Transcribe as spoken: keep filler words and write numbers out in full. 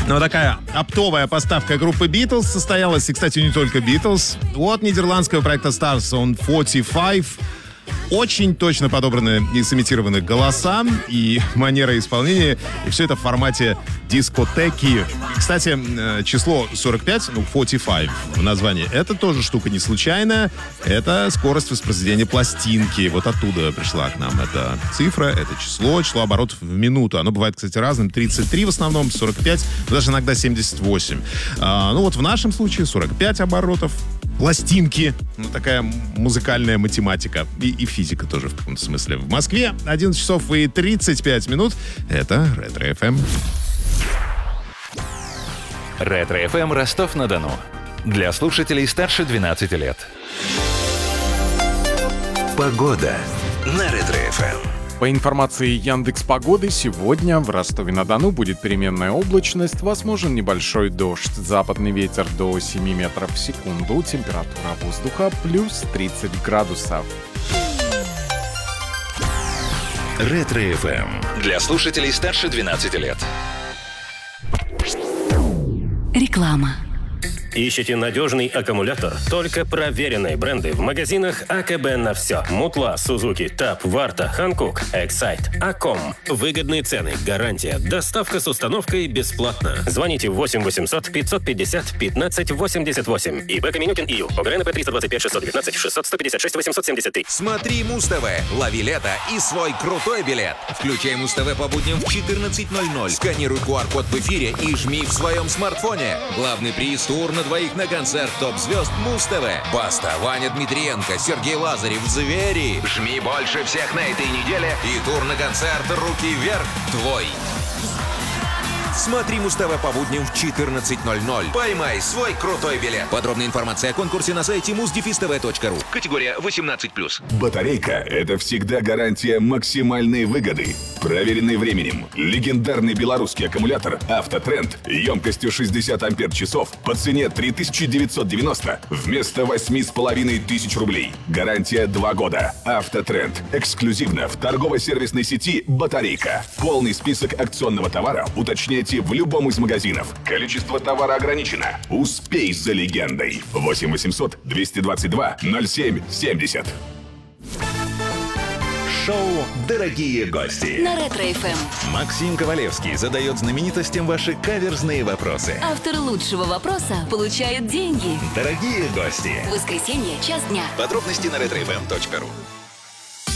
Ну, такая оптовая поставка группы Beatles состоялась. И, кстати, не только Beatles. От нидерландского проекта Stars on сорок пять. Очень точно подобраны и сымитированы голоса и манера исполнения. И все это в формате дискотеки. Кстати, число сорок пять, ну, сорок пять в названии, это тоже штука не случайная. Это скорость воспроизведения пластинки. Вот оттуда пришла к нам эта цифра, это число, число оборотов в минуту. Оно бывает, кстати, разным. тридцать три в основном, сорок пять, даже иногда семьдесят восемь. А, ну вот в нашем случае сорок пять оборотов. Пластинки. Ну, такая музыкальная математика. И, и физика тоже в каком-то смысле. В Москве одиннадцать часов и тридцать пять минут. Это Ретро-эф эм. Ретро-эф эм Ростов-на-Дону. Для слушателей старше двенадцати лет. Погода на Ретро-эф эм. По информации Яндекс.Погоды, сегодня в Ростове-на-Дону будет переменная облачность, возможен небольшой дождь. Западный ветер до семи метров в секунду, температура воздуха плюс тридцать градусов. Ретро-эф эм. Для слушателей старше двенадцати лет. Реклама. Ищите надежный аккумулятор? Только проверенные бренды в магазинах АКБ на все. Мутла, Сузуки, Таб, Варта, Ханкук, Эксайт, Аком. Выгодные цены, гарантия, доставка с установкой бесплатно. Звоните восемь восемьсот пятьсот пятьдесят пятнадцать восемьдесят восемь. ИП Каменютин ИЮ. ОГРНП триста двадцать пять шестьсот девятнадцать шестьсот сто пятьдесят шесть восемьсот семьдесят три. Смотри Муз-ТВ, лови лето и свой крутой билет. Включай Муз-ТВ по будням в четырнадцать ноль ноль. Сканируй ку ар-код в эфире и жми в своем смартфоне. Главный приз — тур на двоих на концерт топ-звезд Муз-ТВ. Баста, Ваня Дмитриенко, Сергей Лазарев, Звери. Жми больше всех на этой неделе и тур на концерт «Руки вверх» твой. Смотри Муз-ТВ по будням в четырнадцать ноль ноль. Поймай свой крутой билет. Подробная информация о конкурсе на сайте муз дефис тэ вэ точка ру. Категория восемнадцать плюс. Батарейка – это всегда гарантия максимальной выгоды. Проверенный временем. Легендарный белорусский аккумулятор «Автотренд» емкостью шестьдесят ампер-часов по цене три тысячи девятьсот девяносто вместо восемь с половиной тысяч рублей. Гарантия два года. «Автотренд» эксклюзивно в торгово-сервисной сети «Батарейка». Полный список акционного товара уточняйте в любом из магазинов. Количество товара ограничено. Успей за легендой. восемь восемьсот двести двадцать два ноль семь семьдесят. Шоу «Дорогие гости» На Ретро-эф эм. Максим Ковалевский задает знаменитостям ваши каверзные вопросы. Автор лучшего вопроса получает деньги. Дорогие гости. Воскресенье, час дня. Подробности на ретро эф эм точка ру.